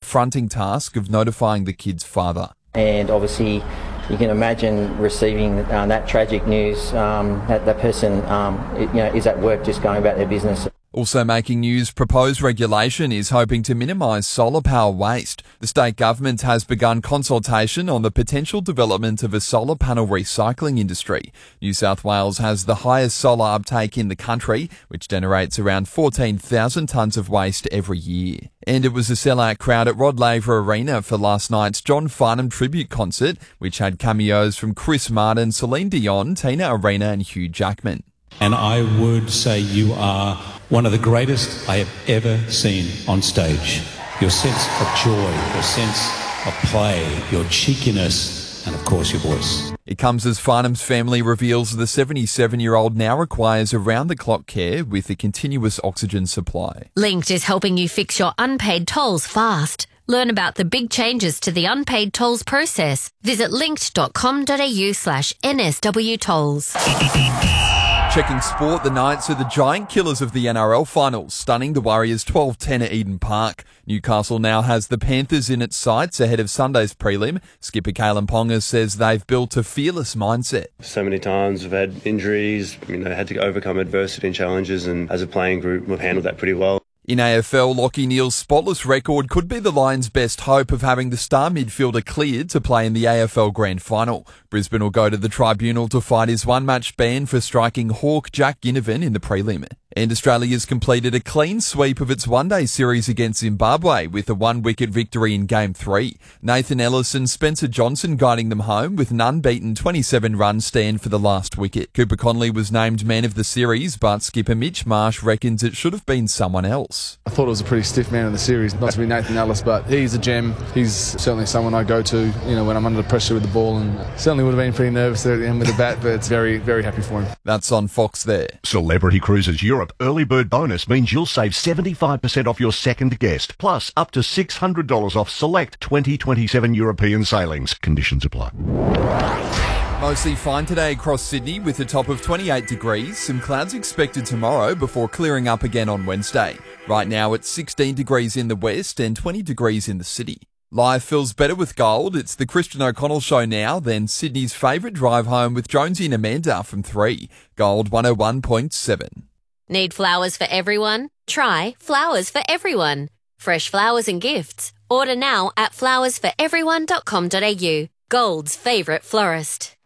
confronting task of notifying the kid's father. And obviously, you can imagine receiving that tragic news. That person, is at work just going about their business. Also making news, proposed regulation is hoping to minimise solar power waste. The state government has begun consultation on the potential development of a solar panel recycling industry. New South Wales has the highest solar uptake in the country, which generates around 14,000 tonnes of waste every year. And it was a sellout crowd at Rod Laver Arena for last night's John Farnham tribute concert, which had cameos from Chris Martin, Celine Dion, Tina Arena and Hugh Jackman. And I would say you are one of the greatest I have ever seen on stage. Your sense of joy, your sense of play, your cheekiness, and of course your voice. It comes as Farnham's family reveals the 77-year-old now requires around-the-clock care with a continuous oxygen supply. Linked is helping you fix your unpaid tolls fast. Learn about the big changes to the unpaid tolls process. Visit linked.com.au/NSW tolls. Checking sport, the Knights are the giant killers of the NRL finals, stunning the Warriors 12-10 at Eden Park. Newcastle now has the Panthers in its sights ahead of Sunday's prelim. Skipper Kalen Ponga says they've built a fearless mindset. So many times we've had injuries, had to overcome adversity and challenges, and as a playing group we've handled that pretty well. In AFL, Lachie Neale's spotless record could be the Lions' best hope of having the star midfielder cleared to play in the AFL Grand Final. Brisbane will go to the tribunal to fight his one-match ban for striking Hawk Jack Ginnivan in the prelim. And Australia's completed a clean sweep of its one-day series against Zimbabwe with a one-wicket victory in Game 3. Nathan Ellis and Spencer Johnson guiding them home with an unbeaten 27-run stand for the last wicket. Cooper Connolly was named man of the series, but skipper Mitch Marsh reckons it should have been someone else. I thought it was a pretty stiff man of the series, not to be Nathan Ellis, but he's a gem. He's certainly someone I go to, when I'm under the pressure with the ball, and certainly would have been pretty nervous there at the end with the bat, but it's very, very happy for him. That's on Fox there. Celebrity Cruises Europe early bird bonus means you'll save 75% off your second guest, plus up to $600 off select 2027 European sailings. Conditions apply. Mostly fine today across Sydney with a top of 28 degrees. Some clouds expected tomorrow before clearing up again on Wednesday. Right now it's 16 degrees in the west and 20 degrees in the city. Life feels better with gold. It's the Christian O'Connell Show now, then Sydney's favourite drive home with Jonesy and Amanda from 3. Gold 101.7. Need flowers for everyone? Try Flowers for Everyone. Fresh flowers and gifts. Order now at flowersforeveryone.com.au. Gold's favourite florist.